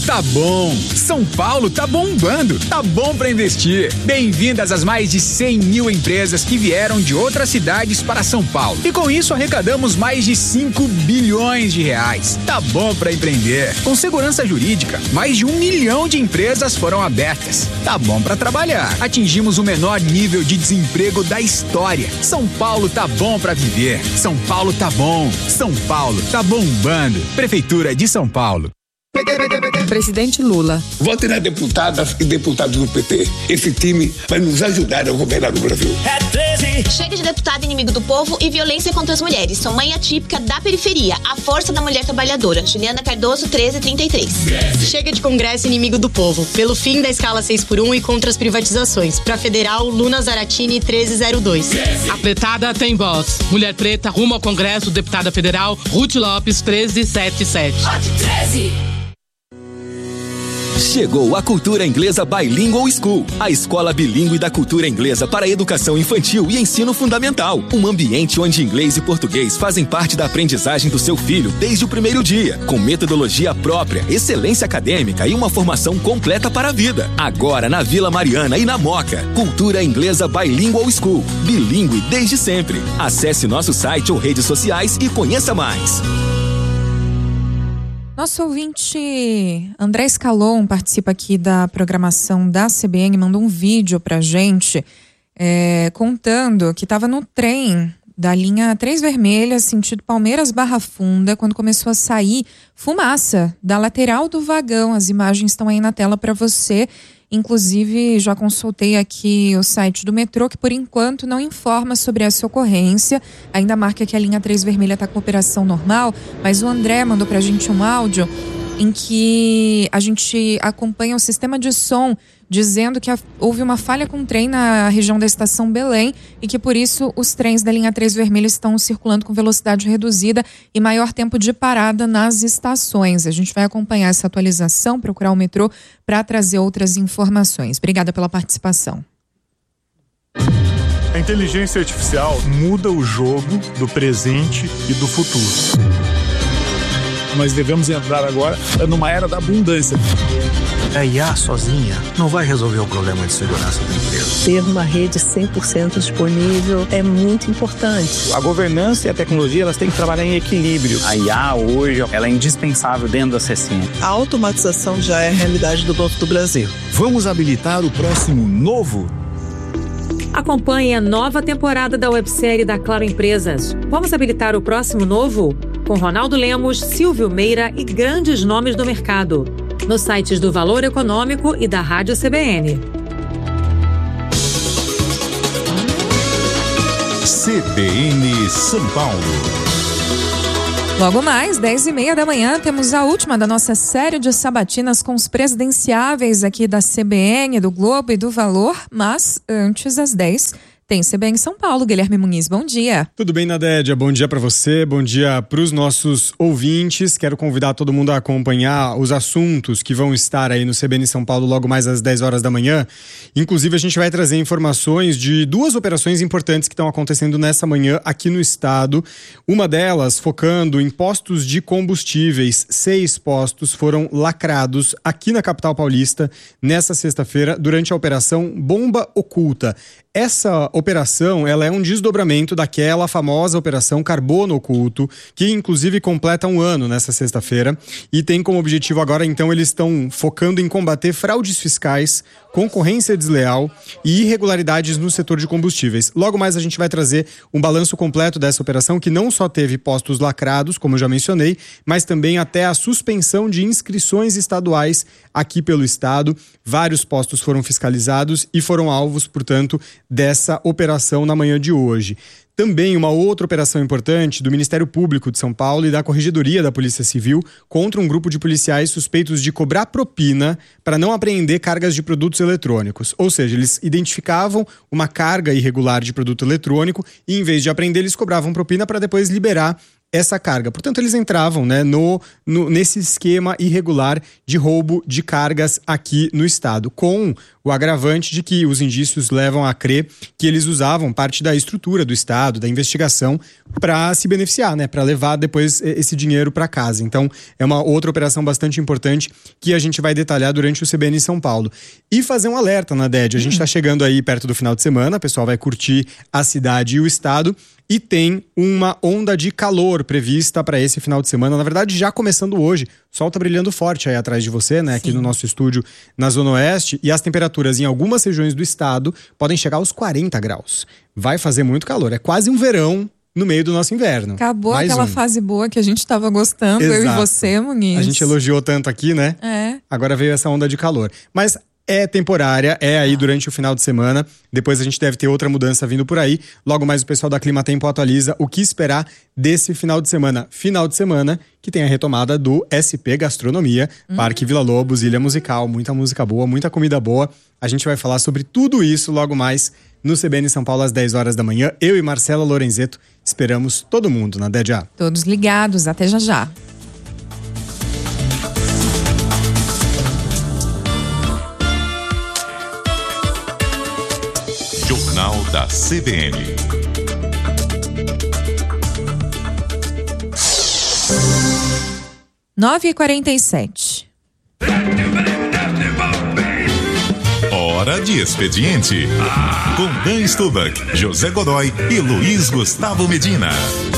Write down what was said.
tá bom. São Paulo tá bombando. Tá bom pra investir. Bem-vindas às mais de 100 mil empresas que vieram de outras cidades para São Paulo. E com isso arrecadamos mais de 5 bilhões de reais. Tá bom pra empreender. Com segurança jurídica, mais de 1 milhão de empresas foram abertas. Tá bom pra trabalhar. Atingimos o menor nível de desemprego da história. São Paulo tá bom pra viver. São Paulo tá bom. São Paulo tá bombando. Prefeitura de São Paulo. Presidente Lula. Vote nas deputadas e deputados do PT. Esse time vai nos ajudar a governar o Brasil. É 13. Chega de deputado inimigo do povo e violência contra as mulheres. Sou mãe atípica da periferia. A força da mulher trabalhadora. Juliana Cardoso, 1333. Chega de Congresso inimigo do povo. Pelo fim da escala 6x1 e contra as privatizações. Pra Federal, Luna Zaratini, 1302. A pretada tem voz. Mulher preta rumo ao Congresso, deputada federal, Ruth Lopes, 1377. Vote 13. Chegou a Cultura Inglesa Bilingual School, a escola bilíngue da cultura inglesa para educação infantil e ensino fundamental. Um ambiente onde inglês e português fazem parte da aprendizagem do seu filho desde o primeiro dia, com metodologia própria, excelência acadêmica e uma formação completa para a vida. Agora na Vila Mariana e na Moca. Cultura Inglesa Bilingual School, bilíngue desde sempre. Acesse nosso site ou redes sociais e conheça mais. Nosso ouvinte André Scalon participa aqui da programação da CBN, mandou um vídeo pra gente contando que estava no trem da linha 3 Vermelha, sentido Palmeiras/Barra Funda, quando começou a sair fumaça da lateral do vagão. As imagens estão aí na tela para você. Inclusive, já consultei aqui o site do metrô, que por enquanto não informa sobre essa ocorrência. Ainda marca que a linha 3 Vermelha está com operação normal, mas o André mandou pra gente um áudio em que a gente acompanha o sistema de som dizendo que houve uma falha com o trem na região da estação Belém e que por isso os trens da linha 3 Vermelha estão circulando com velocidade reduzida e maior tempo de parada nas estações. A gente vai acompanhar essa atualização, procurar o metrô para trazer outras informações. Obrigada pela participação. A inteligência artificial muda o jogo do presente e do futuro. Nós devemos entrar agora numa era da abundância. A IA sozinha não vai resolver o problema de segurança da empresa. Ter uma rede 100% disponível é muito importante. A governança e a tecnologia, elas têm que trabalhar em equilíbrio. A IA hoje, ela é indispensável dentro da CECIM. A automatização já é a realidade do Banco do Brasil. Vamos habilitar o próximo novo? Acompanhe a nova temporada da websérie da Claro Empresas. Vamos habilitar o próximo novo? Com Ronaldo Lemos, Silvio Meira e grandes nomes do mercado. Nos sites do Valor Econômico e da Rádio CBN. CBN São Paulo. Logo mais, 10h30 da manhã, temos a última da nossa série de sabatinas com os presidenciáveis aqui da CBN, do Globo e do Valor. Mas antes, às 10h, tem CBN São Paulo. Guilherme Muniz, bom dia. Tudo bem, Nadédia? Bom dia para você, bom dia para os nossos ouvintes. Quero convidar todo mundo a acompanhar os assuntos que vão estar aí no CBN São Paulo logo mais às 10 horas da manhã. Inclusive, a gente vai trazer informações de 2 operações importantes que estão acontecendo nessa manhã aqui no estado. Uma delas focando em postos de combustíveis. 6 postos foram lacrados aqui na capital paulista nessa sexta-feira durante a operação Bomba Oculta. Essa operação, ela é um desdobramento daquela famosa operação Carbono Oculto, que inclusive completa 1 ano nessa sexta-feira e tem como objetivo agora, então, eles estão focando em combater fraudes fiscais, concorrência desleal e irregularidades no setor de combustíveis. Logo mais a gente vai trazer um balanço completo dessa operação, que não só teve postos lacrados, como eu já mencionei, mas também até a suspensão de inscrições estaduais aqui pelo estado. Vários postos foram fiscalizados e foram alvos, portanto, dessa operação na manhã de hoje. Também uma outra operação importante do Ministério Público de São Paulo e da Corregedoria da Polícia Civil contra um grupo de policiais suspeitos de cobrar propina para não apreender cargas de produtos eletrônicos. Ou seja, eles identificavam uma carga irregular de produto eletrônico e, em vez de apreender, eles cobravam propina para depois liberar essa carga. Portanto, eles entravam, né, nesse esquema irregular de roubo de cargas aqui no estado, com o agravante de que os indícios levam a crer que eles usavam parte da estrutura do estado, da investigação, para se beneficiar, né, para levar depois esse dinheiro para casa. Então, é uma outra operação bastante importante que a gente vai detalhar durante o CBN São Paulo. E fazer um alerta, Nadede, a gente está chegando aí perto do final de semana, o pessoal vai curtir a cidade e o estado, e tem uma onda de calor prevista para esse final de semana. Na verdade, já começando hoje. O sol tá brilhando forte aí atrás de você, né? Sim. Aqui no nosso estúdio na Zona Oeste. E as temperaturas em algumas regiões do estado podem chegar aos 40 graus. Vai fazer muito calor. É quase um verão no meio do nosso inverno. Acabou aquela fase boa que a gente tava gostando, Exato. Eu e você, Muniz. A gente elogiou tanto aqui, né? Agora veio essa onda de calor. Mas é temporária, é aí durante o final de semana. Depois a gente deve ter outra mudança vindo por aí. Logo mais o pessoal da Climatempo atualiza o que esperar desse final de semana. Final de semana que tem a retomada do SP Gastronomia, Parque Vila Lobos, Ilha Musical, muita música boa, muita comida boa. A gente vai falar sobre tudo isso logo mais no CBN São Paulo às 10 horas da manhã. Eu e Marcela Lorenzeto esperamos todo mundo na DEDA. Todos ligados, até já já. Jornal da CBN. Nove e 47. Hora de expediente. Com Dan Stubach, José Godoy e Luiz Gustavo Medina.